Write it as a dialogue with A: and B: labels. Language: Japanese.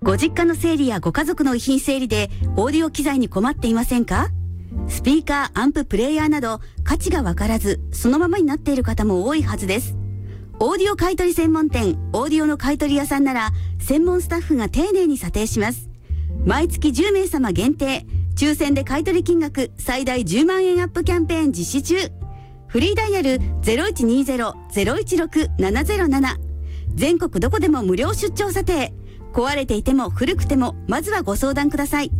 A: ご実家の整理やご家族の遺品整理でオーディオ機材に困っていませんか？スピーカー、アンプ、プレイヤーなど価値がわからずそのままになっている方も多いはずです。オーディオ買取専門店オーディオの買取屋さんなら専門スタッフが丁寧に査定します。毎月10名様限定抽選で買取金額最大10万円アップキャンペーン実施中。フリーダイヤル 0120-016-707。全国どこでも無料出張査定。壊れていても古くてもまずはご相談ください。